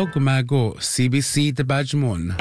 Gumago, CBC de Bajmon.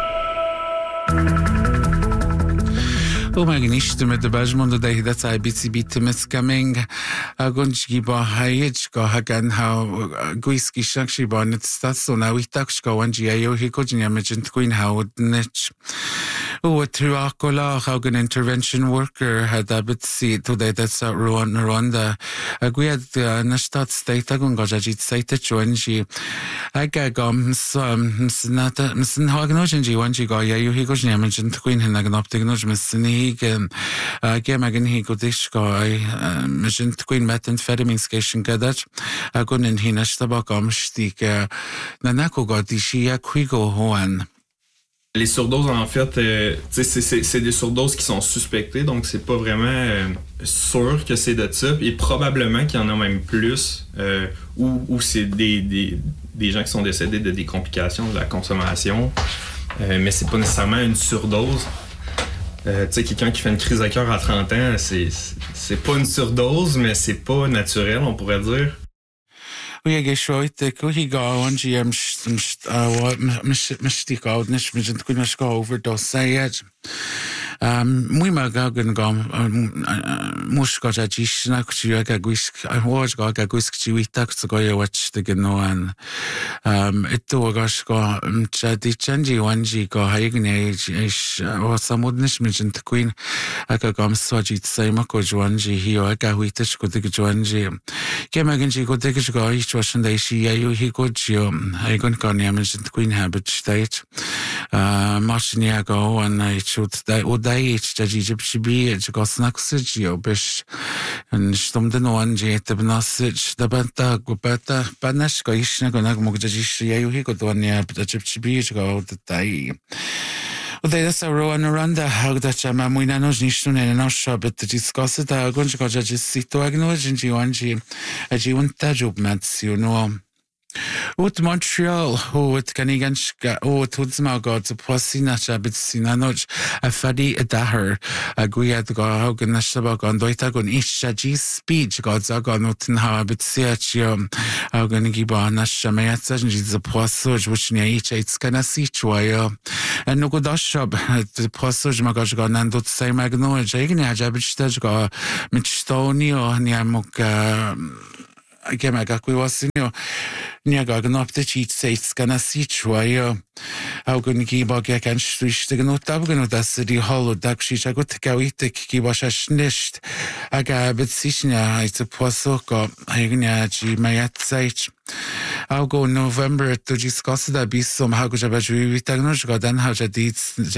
Magniște de Bajmon de hidat IBC bitimis coming. Gunjgi ba hayj go hagan how guiski shakshi ba net statso na witak go wanji ayo hikojnya magent queen how nich. Through Akola, how an intervention worker had a bit see today that's at Rwanda. We had Nastat state Agungaji state Chuanji. I gagum some Snata Missin Hagnojanji, one Jigoya, you he goes Yamagent Queen Hanaganoptic Nojmisini, Gamagan he go dishko, Magent Queen methamphetamine station gadach. Agun and Hinashtabakam stick Nanako got the Shia Quigo Hoan. Les surdoses, en fait, c'est des surdoses qui sont suspectées, donc c'est pas vraiment sûr que c'est de ça, et probablement qu'il y en a même plus, ou c'est des gens qui sont décédés de des complications de la consommation, mais c'est pas nécessairement une surdose. Tu sais, quelqu'un qui fait une crise de cœur à 30 ans, c'est pas une surdose, mais c'est pas naturel, on pourrait dire. We get short the cookie go on GM mystic out nish magent queen go overdose say it. We magagan gum mushka jishna kuchiaga guisk I was gaga guisk chiwitak to go watch the genoan. It to gosh go chadi changi wanji go hagne ish or some woodnish magent queen aka gum swajit say mako juanji here aga witish go the juanji. Gemaganji go dig go each Russian day she he go geo I gon magent queen habit state. Marchiniago and I should die or die each Egypt should be it got snacks bish and stummed no one jet the benasich the banta go better banish go ishna go nagmogaji he got one yeah but the Egypt should be go the die. Well, that's a row and around the how that Jamamina knows Nishun and no shop but to discuss it. I'm going to go just sit to acknowledge and Giwanji as you want that job, Mats, you know. Ut Montreal, ut Ganiganska, Tudzma got to Posina Shabit Sinanoch, a Fadi Dahar, a Guiad go Hogan Nashabak on Doitagon Ishaji speech, God's Agon Utenha, but Siachio, Hogan Giba Nashamayat, and the Possage, which near each it's gonna see Chuayo, and no good shop, the Possage Magagon and Dut say Magno, Jagna Jabich go Michtonio, Niamuk. Again, I got we was in your near garden up the cheat says gonna see Troy. How can keep a gag and switch the no tabgan of that city hollow duck sheet? I got to go eat the kiwash snished. I got a bit sishna, it's a posoko, I gnaji my at sight. I'll go November to discuss that be some how could I be technological then how Jadit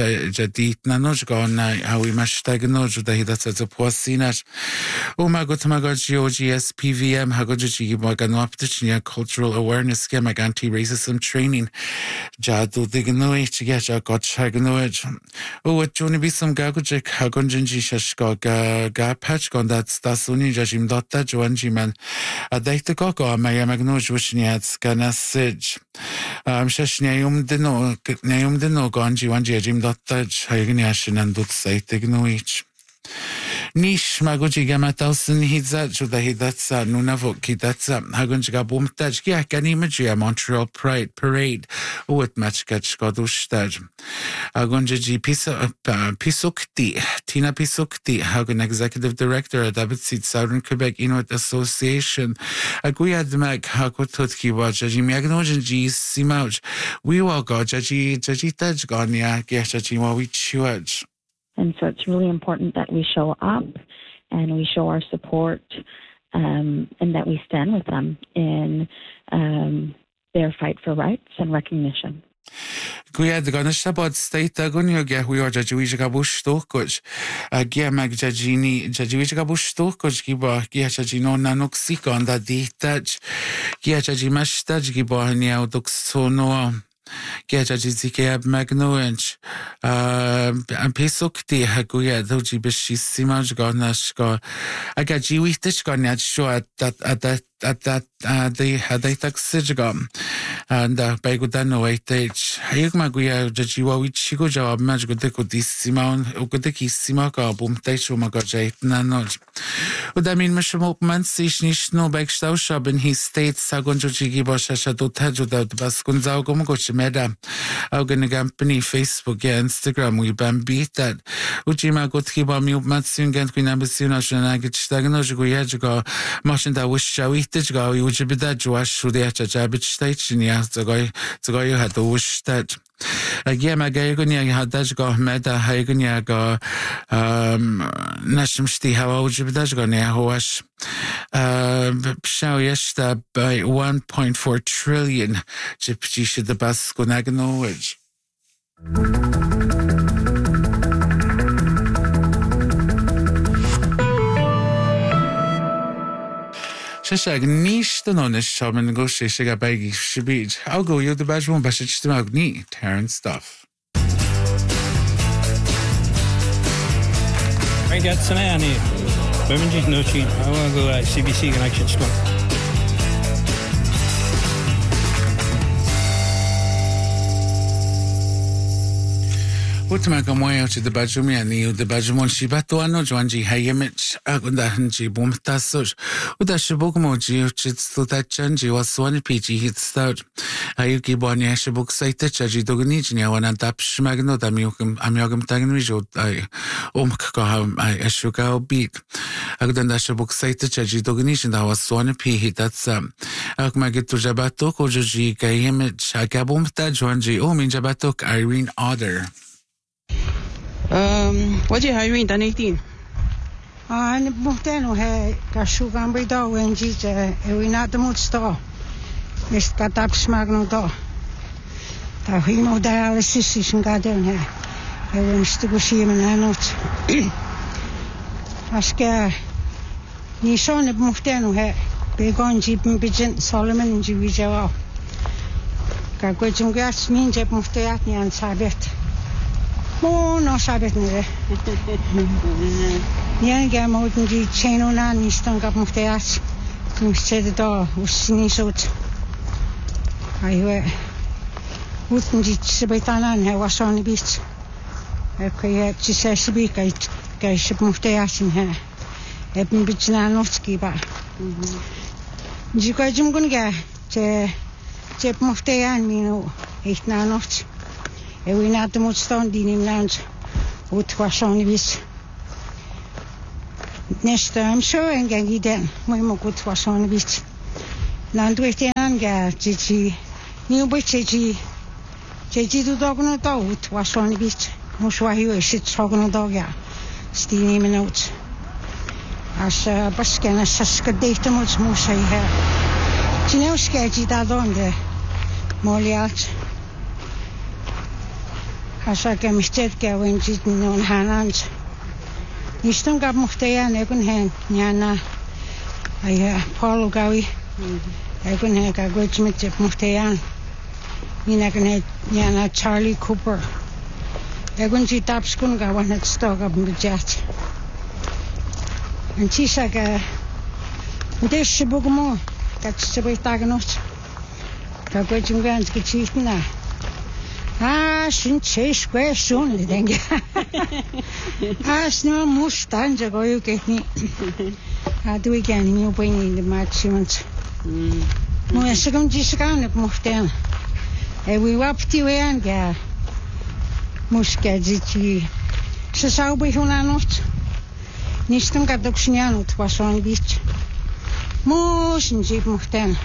Nanojgo how we must technology that's a poor sinach. Oh my god, GOGS PVM, how good you give an opportunity cultural awareness scheme like anti-racism training. Jadu digno to get a got chagnoage. Oh, what you be some gagujik, Hagunji Shashko ga patch gon that's only Jajim Dota Joanji man. A data coco, my magnoj wishing yet gonna sage. Shashnium deno ganji one Jim Dota Chagnashin and Dut say digno each. Nish Maguji Gamatalson Hidzat Judahidatsa Nunavoki that's Hagunjiga Bumtaj Yakanimagia Montreal Pride Parade Uwat Machkach Godustaj Agunjaji Pisukti Tina Pisukti Hagun Executive Director at Abitsid Southern Quebec Inuit Association Aguyad Mag Hakututki Wajaji Magnojanji Simauj We will go Jaji Taj Ganya Geshaji Wawichuaj. And so it's really important that we show up and we show our support and that we stand with them in their fight for rights and recognition. Gwyad gan ysabod state agunio ge we are jajuija gabush tokuj. Gia mag jajini jajuija gabush tokuj giba gia jajino nanoxiko and that detach gia jajimashtaj giba niao doxono. Get a GZK Magnoench, and Pesukti Haguya, Doji Bishimaj Garnashko. I got Jiwitish Garnach show at that they taxijagam and Bagudano waitage. Hayugmaguya Jajiwa Wichigo job magical decodissima, Ugodekissima, Gabum, Teshumagajait, Nanoj. Would I mean Mashamo Mansish no Bagstaushab in his state, Sagonjogi Bashasha Taju the Baskunzao Gomogochimeda, Auganigampany, Facebook, Instagram, we beat that. Ujima Gotkiba Matsun and Queen Abasina Shanagich Staganojugo, Martian that wish Shawitijgo, Ujibida Joash, Shudiacha Jabich Station, to go you had the wish that. Again, my Gagonia had Dajgo Meda Hagonia Nashimsti, how Ujibidajgo Neahoash Shawishta by 1.4 trillion Chipchi the Baskunagano. Shag niche the nonish shop and negotiation a baggy shibid. I'll go you the badge one passage to Magni, Terrence stuff. I got some Annie. Women just no cheat. I want to go CBC connection store. Utmaga moya to the Bajumi and you the Bajumon Shibatuano, Joanji Hayemich, Agundahanji Bumtasoj, Uda Shibukumoji, Chits to that Chanji was one PG hit start. Ayuki Bonia Shibuk Saita, Chaji Dognijnia, one and Tapsh Magno, Amiogam Tagnrijo, Umka, I Ashuka beat. Agdanda Shibuk Saita, Chaji Dognijin, that was one P hit that's Akmagit to Jabatok, Ojoji, Gayemich, Akabumta, Joanji, Omin Jabatok, Irene Otter. What you hiring done 18? And Montano had Kashugan Brida when we not the mood store. It's got up smagno door. The hemodialysis and got down here. I went to go see him and I notes. Aska Nison of Montano had big on Jeep and Pigeon Solomon and Jivijawa. Kagwajum gas means at Mufteatni and Sabet. Oh, no, Sabbath neither. Young mountain the chain on and stung up of the ass. To say the door was sneeze out. I wouldn't it Sabbatana and I was on the beach. I could just say speak, I should move the ass in her. I've been bitching on Novsky bar. You got Jim Gunga, Jep Muftean, me no, 8 9 and we not the most standing in land with was on the beach. Next I'm sure I'm going to get my good was on the beach. Land with the anger, Gigi, new bitchy, Gigi to dog no dog was on the beach. Muswahi was shit talking dog, yeah, steaming out. As a basket, as a scadate, much more say her. She knows sketchy that on the Moliat. As I came instead going sitting on hands. You still got Muftea and Egan hand, Yana. I Paul Gawi. Egan had a good smith of Muftea. Minagan Yana Charlie Cooper. Egan she taps Kunga one at stock up in the jet. And she's like a dish book more. That's the way Taganot. Kagwajum Gans get cheating now. Ah, shouldn't chase question, the thing. Ah, no mustange go you get me. I do again, you bring in the matchments. My second discount of Muftan. We wrapped you and ga Muscadzi. So, how we who are not. Nistan got Doxian was on the beach. Most in Jeep Muftan.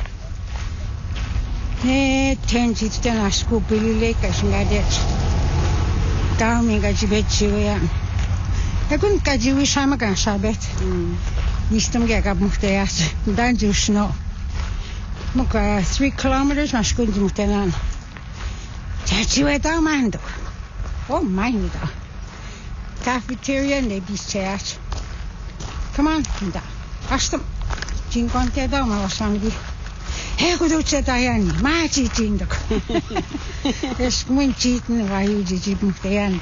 Turns it then I scoop Billy Lake as I did. Down me got you bet you. I couldn't get you with Samagas, I bet. Nistam get up of the ass. Don't you snow? Muka 3 kilometers, my school to Mutelan. That's you at Armando. Oh, mind though. Cafeteria and they be chairs. Come on, ask them. Jinconte down, I was hungry. Hey, good old Diane, my cheating. There's one cheating while you did the end.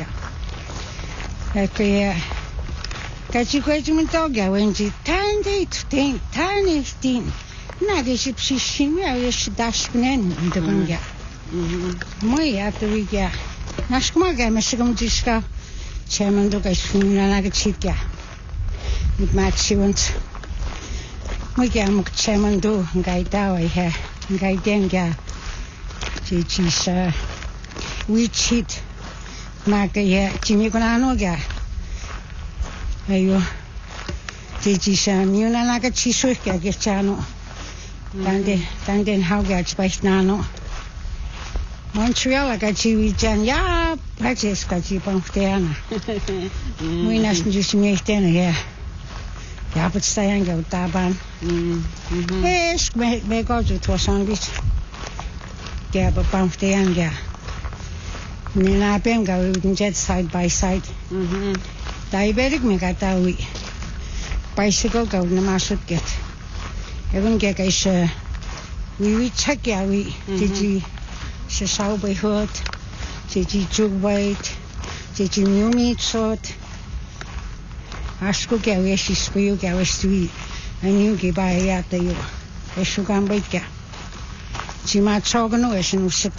Okay, catch you question dog, I went to 10 to 10, 10, 15. Na, deze psychie, ja, is das benen in de bunga. Mooi, ja, de wiga. Naschmaga, maar ze komt dus gaan. Chairman do guys funa na gachitga. Mit matchiwant. Moga muk chairman do ngai dawa ha. Ngai denga. Chi sa. We cheat. Maga ya chimi kuna no ga. Ayo. Chi sa miuna na gachisu ga gechano. Tande how ga space nano. Montreal ga chiwijan ya patches ga chipangteana. Muy nasn dus mechtene ja. Ja, but stayan ga taban. Es me go to sandwich. Ja, but pangtean ja. Nina benga we jet side by side. Diabetic me ga tawi. Bicycle go na masut get. Even ga is we check ya we did ze zou bij hoort, ze jugweight, ze mumi soort. Als ik jou eens speel, jou eens twee, en nu geef bij je te jou. Als je kan bijten, ze maakt zorgen nog eens en zit.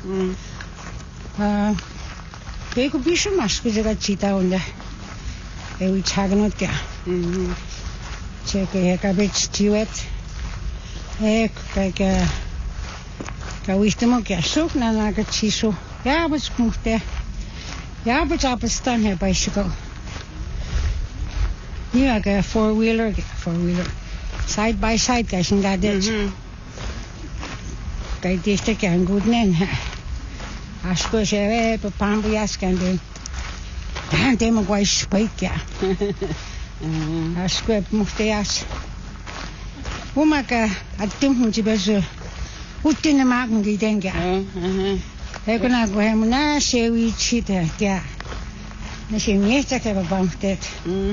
Kijk op je maar ze gaat zitten onder. En we zeggen het ja. Check je een beetje duet. Kijk. Kawiste mo kya sok na nagachiso. Ya bus kumte. Ya bus apastan hai bicycle. You aga four-wheeler. Side by side ka singa det. Kay diste kya good nen. Asko se pe pambu yaskan de. Tante mo kwai spike ya. Asko mufte yas. Umaka atim hunjibezu. Uttine magen die denken. Ik ben ook helemaal na zoiets zitten. Ja. Dan zie je niet dat ik heb bang dit.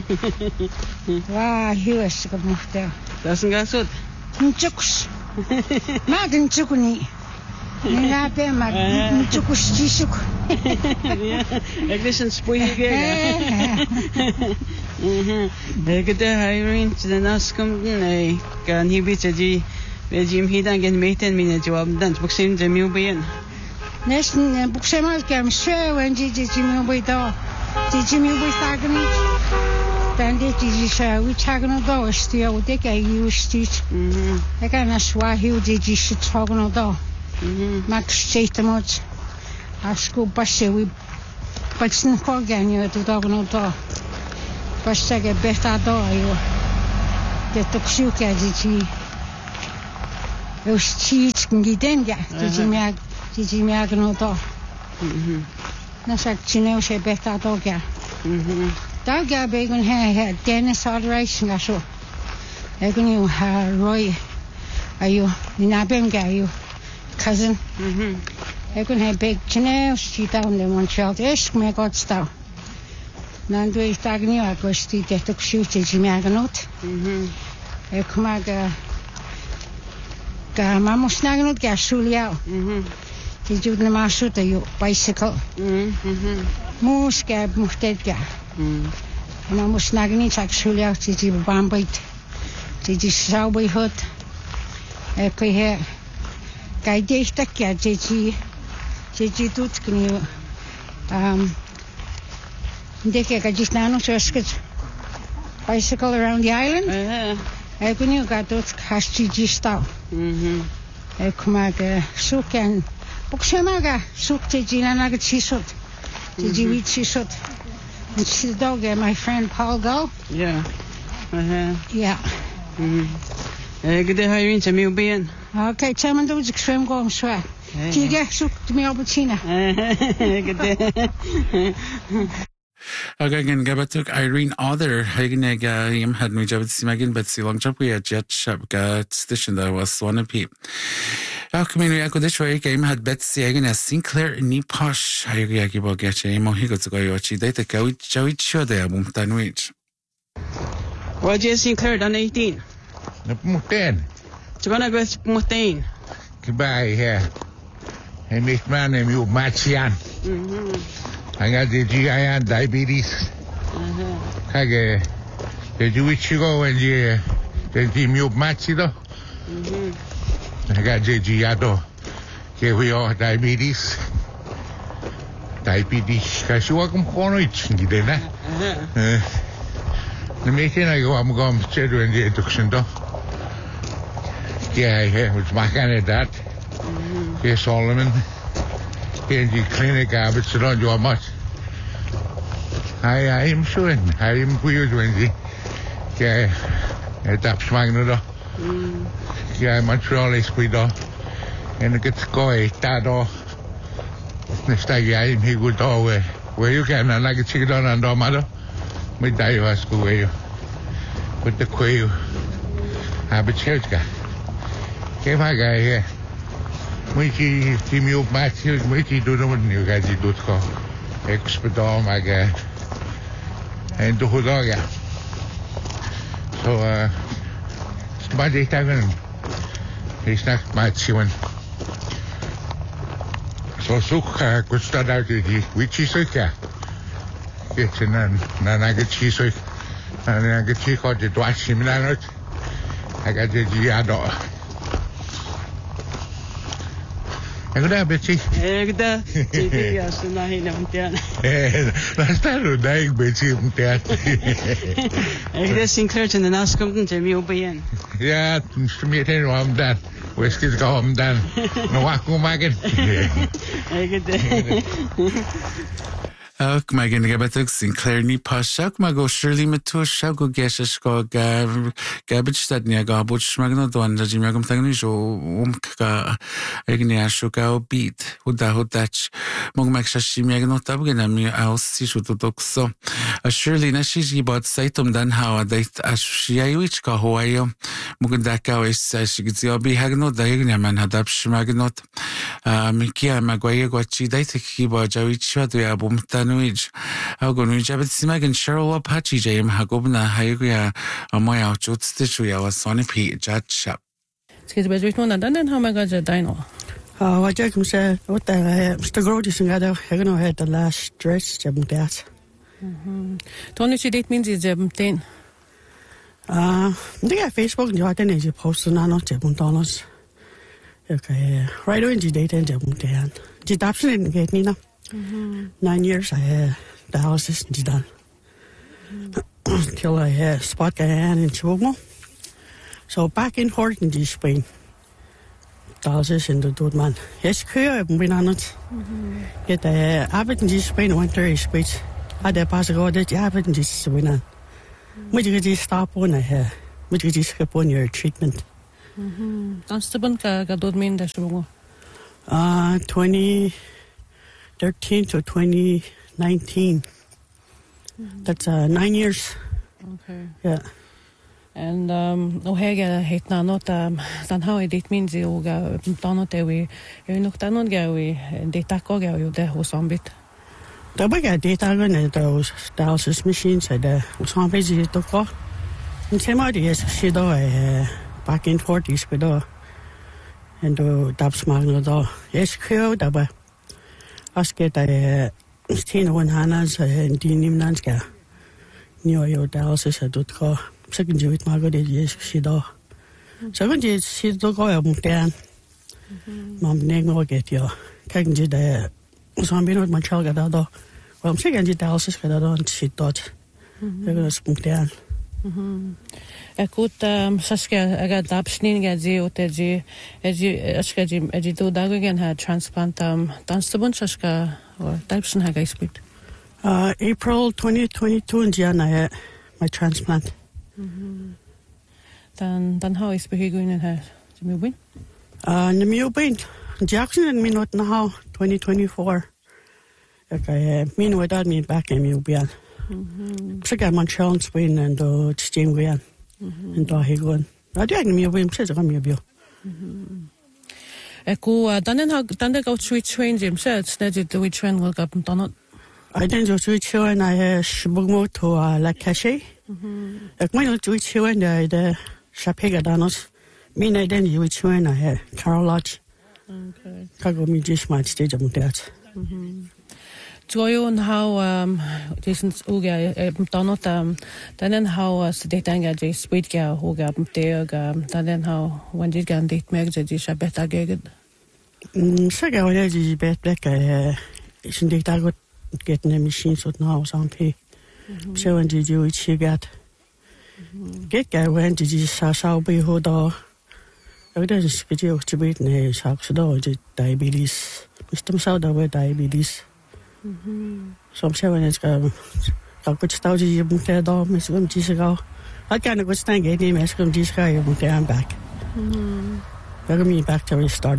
Wauw, heel erg mocht. Dat is een gasot. Een tjoeks. Maar een tjoek niet. Nee, dat ben maar een tjoeks die zoek. Ik wist een spoeie gegaan. Ik heb de Irene de nas komt. Nee, kan hier beetje die. Jim hidan gen meten mine jawab dan buksin jamiu bayan. Nesten buksemal kam show en jimiu bayda. Jimiu baytagni. Dan dit show we chagno do still we take you stitch. I can swa hiu shit chagno do. Max chaitamot. Asku passe we patsin koganyo to dogno do. Passe ge beta do yo. De tokshuka ji. Os cheats can get in, yeah. Did you make no dog? That's like Chinel say better dog, yeah. Dog, yeah, bacon hair, Dennis Adoration, I saw. I can you, Roy, are you, Nabem, you, cousin? I can have big Chinel, she down in Montreal, ish, my God, star. Nando is tagging you, I go street, I took shoot, did you make a note? I come out, Mamos nagnod kya suliao. Tijud na masut ayo bicycle. Mus kya muhted kya. Mamos nagni chak suliao tiji bambait. Tiji saubay hot. Kay he kay dehta kya tiji tut kni deke ka jisnano sosket bicycle around the island. Ik ben nu gaat tot hashtje stau. Ik maak zoeken. Boksemaga zoekt je naar het chisot. Je weet chisot. En she dog my friend Paul Go. Ja. Ja. Ik de Irene te nieuw ben. Oké, samen doen ik zwem gewoon zwaar. Zie zoekt me op het China. Ik de. Again, gabatuk Irene Other, Hagenega, Yam had me jabit simagin, but Silong Chapu, a jet shop got station that was one of people. Our community acquisition game had Betsy again as Sinclair Niposh, Hayagi Bogache, Mohigo to go yochi, data go, Joey Chode, Mumtanwich. Well, just Sinclair done 18. Muhten. It's gonna go with Muhten. Goodbye here. Hey, Miss Man, and you, Machian. I got the GIN diabetes. Kage, the Jewish go and the mute machido. I got JG here we are diabetes. Kasi wag mo kono itchingi din na. Namitin na go am gom chedo in the induction do. Yeah, which my candidate. Here Solomon. Here in the clinic but so don't do much. I am showing. I am weird when the taps magno do. Yeah, Montreal is we do. And it gets going that do. Nesta guy he would always where you can and like a chicken on domado. We die was go away with the quail. Have a church guy. If I guy here. We team you match you we do the one you guys do go. Expedal my guy. And do dog yeah. So somebody taken he's not much one. So could start out with cheese it's in I get cheese and I get cheese called the Dutch him I got the Giado. I got a bit Yes, and I know that. Last time I died, but him that. I guess Sinclair and the Nascombe to me be in. Yeah, to me, I'm done. Whiskey's go home done. No, walk home again. I get that. Mae gen i gabetig Sinclair ni pasag mae go Shirley Matusha go gesas go gabit stad ni aga bwch magno doan da jim agam tangni jo ka egni asho ka beat huda hudach mog maksha shimi agno tab gena mi ausi shu tutokso Shirley na shi bot saitum dan hawa dait ashiyayuich ka hoayo mog da ka wes shigzio bi hagno da egni man hadab shmagnot mikia magwaye gwachi dait ki ba jawich wa do ya bumtanu Hago nu jabet simagan Cheryl Apache jam hagobna haiguya amoya jutstichu ya wasoni pi jat shop. Skis bezwit no dan how my god dino. What I can say what Mr. Grody sing I don't had the last dress jam that. Tony she date means is jam 10. I think I Facebook and you then you post na no jam dollars. Okay, right when you date and jam dan. Ji tapsin get ni na. 9 years I had dialysis done till I spot guy in Chihuahua. So back in Horton, Spain, dialysis in the dude man. Yes, I've been on it. Get Abbott in Spain winter speech. I had pass go that Abbott in Spain. Would you just stop when I had? Would you just skip on your treatment? Constable ka dude mean the Chihuahua. 2013 to 2019. That's 9 years. Okay. Yeah. And hega het na not dan how it means you go donot we nog dan we data ko go you de hosambit. The big data gun those dialysis machines at the hosambit to ko. In same idea she do back in 40s with and the dabs magno do. Yes, cool dabba. Asket Stina one hanas and dinim nanska. New York dialysis at Dutko. Second Jew with Margaret, yes, she do. Second year, she do go up down. Mom, name will get you. Can't you there? So I'm being with my child at Well, I'm second year dialysis at Adon, she thought. They're going to spunk down. Akut Saskia agad lapsnin gazi oteji eji do dagen had transplant Dunstable Saska or Dalpson haga split. April 2022 in Jan I had my transplant. Dan how is behavior in her Jimmy Win? Jackson and me not now 2024. Okay, me without me back in Mubian. So I Montreal, Spain, and James Guyan, and Dahigon. I didn't me win, says I'm your. Echo, then go switch train, Jim said, snedged the which one will up and done. I didn't switch you and I shibugmo to La Cache. Like my switch you and the Shapega Danos. Mean I didn't switch you and I had Carol Lodge. Okay. Kago me just my stage of that. Joyon how Jason's uga Donald then how sedetanga J sweet ga uga mteoga then how when you gan date meg J shabeta gaged. Saga when I bet back isn't it I got getting a machine so now some pay. So when did you each get when did you shall be hold or I didn't get you to beat in a shop so diabetes. Mr. South over diabetes. Some say when it's got good style, you can get all Miss Gumjisago. I can't go stand any Miss Gumjiska, you won't get back. Let me back to restart.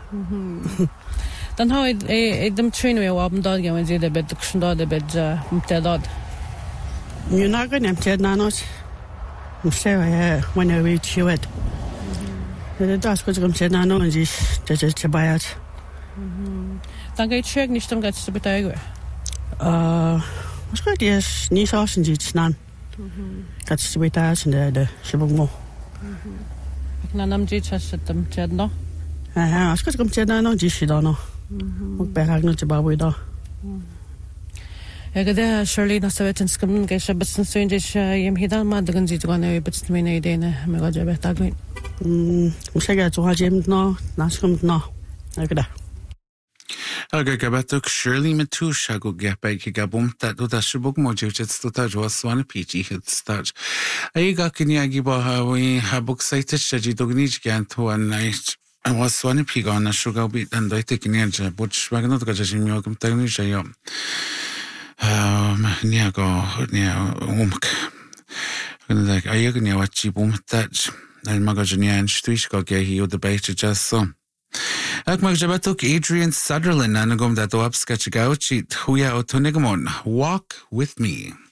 Then how them train we open dog when you the bed, the bed, dog. You're not going to tell nanos. I'm sorry when I reach you it. The dust was going to say nano and this just to buy it. Dan ga check nicht am ganze beteilige. Was geht jetzt nie so sind jetzt nan. Ganz zu betasen der Schwung. Na nam dit has dem tjedno. Was geht kommt tjedno noch die da noch. Und bei hagno zu babu da. Ja gada Shirley na savet skum ga shabtsen sundish yem hidan ma dagan dit gane bitst mine idene me ga jabe tagwin. Musega zu hajem no naskum no. Gada. Aga gabatuk Shirley Matusha go gepa ki gabum ta do da shibuk mojuchet stota jwaswan pg hit start. Aiga kinyagi ba hawi habuk site shaji dognij gan to an night. I was one pigana sugar bit and I take near butch wagnot gajim yogum tagni jayom. Niago near umk. Like ayagnia what chibum touch. And magajania and stuishka gehi or the bait just so. Ak magjabatuk Adrian Sutherland anagom da doab sketchgauchi huya otonigmon. Walk with me.